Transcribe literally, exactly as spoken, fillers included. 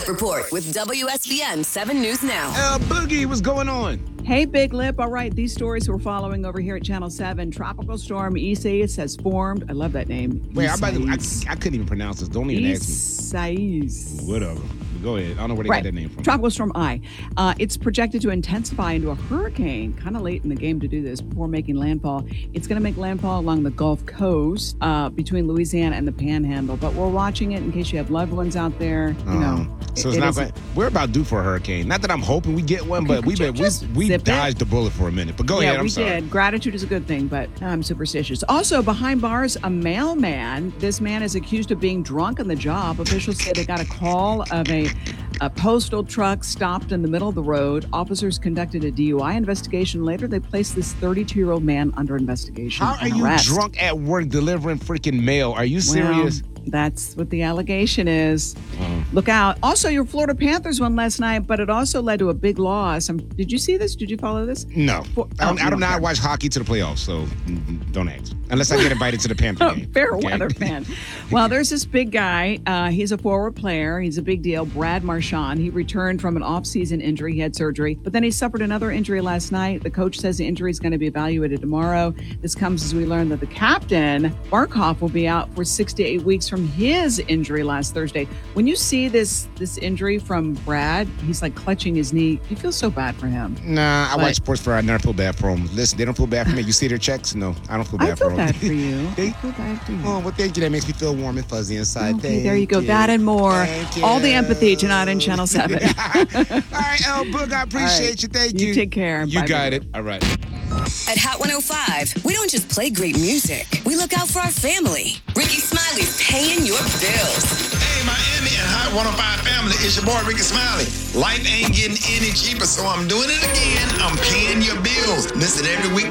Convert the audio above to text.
Report with W S B N seven News Now. Uh, Boogie, what's going on? Hey, Big Lip. All right, these stories we're following over here at Channel seven. Tropical storm Isaias has formed. I love that name. Wait, I'm about to, I, I couldn't even pronounce this. Don't even ask me. Isaias. Whatever. Go ahead. I don't know where they Right. got that name from. Tropical storm I. Uh, it's projected to intensify into a hurricane kind of late in the game to do this before making landfall. It's going to make landfall along the Gulf Coast uh, between Louisiana and the Panhandle. But we're watching it in case you have loved ones out there. You Um, know, so it- it's it not is- going. We're about due for a hurricane. Not that I'm hoping we get one, Okay, but we could you been, we just we zip it? dodged the bullet for a minute. But go yeah, ahead. I'm we sorry. did. Gratitude is a good thing, but I'm superstitious. Also, behind bars, a mailman. This man is accused of being drunk on the job. Officials say they got a call of a, a postal truck stopped in the middle of the road. Officers conducted a D U I investigation. Later, they placed this thirty-two-year-old man under investigation. How are and you arrest. drunk at work delivering freaking mail? Are you serious? Well, that's what the allegation is. Uh-huh. Look out. Also, your Florida Panthers won last night, but it also led to a big loss. Um, did you see this? Did you follow this? No. For- I don't, oh, I do you not care. watch hockey to the playoffs, so mm, don't ask. Unless I get invited to the Panther game. Fair okay? weather fan. Well, there's this big guy. Uh, he's a forward player. He's a big deal. Brad Marchand. He returned from an off-season injury. He had surgery, but then he suffered another injury last night. The coach says the injury is going to be evaluated tomorrow. This comes as we learn that the captain, Barkov, will be out for six to eight weeks from his injury last Thursday. When you see this this injury from Brad, he's like clutching his knee. You feel so bad for him. Nah, I But- watch sports for I never feel bad for them. Listen, they don't feel bad for me. You see their checks? No, I don't feel bad I feel for them. bad for you. They- I feel bad for you. Oh, well, thank you. That makes me feel warm and fuzzy inside. Okay, Thank there you go. That and more. Thank All the you. empathy tonight on Channel seven. All right, El Boog, I appreciate right. you. Thank You you. take care. You Bye, got Boo. it. All right. At Hot one oh five, we don't just play great music. We look out for our family. Ricky Smiley's paying your bills. Hey, Miami and Hot one oh five family, it's your boy Ricky Smiley. Life ain't getting any cheaper, so I'm doing it again. I'm paying your bills. Listen every week.